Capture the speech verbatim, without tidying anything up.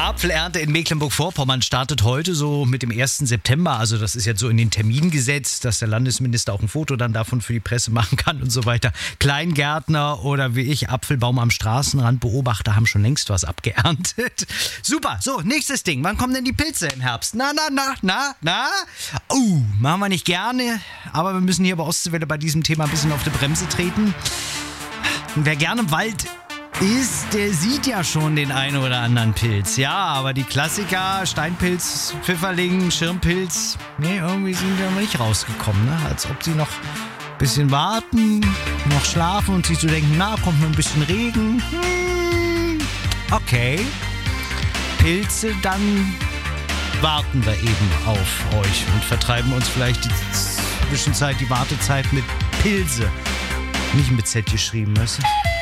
Apfelernte in Mecklenburg-Vorpommern startet heute so mit dem ersten September. Also das ist jetzt so in den Termin gesetzt, dass der Landesminister auch ein Foto dann davon für die Presse machen kann und so weiter. Kleingärtner oder wie ich, Apfelbaum am Straßenrand Beobachter haben schon längst was abgeerntet. Super, so, nächstes Ding. Wann kommen denn die Pilze im Herbst? Na, na, na, na, na? Oh, machen wir nicht gerne, aber wir müssen hier bei Ostseewelle bei diesem Thema ein bisschen auf die Bremse treten. Wer gerne im Wald ist, der sieht ja schon den einen oder anderen Pilz. Ja, aber die Klassiker, Steinpilz, Pfifferling, Schirmpilz, nee, irgendwie sind die noch nicht rausgekommen, ne? Als ob sie noch ein bisschen warten, noch schlafen und sich so denken, na, kommt noch ein bisschen Regen. Hm, okay. Pilze, dann warten wir eben auf euch und vertreiben uns vielleicht die Zwischenzeit, die Wartezeit mit Pilze. Nicht mit Z geschrieben, weißt du?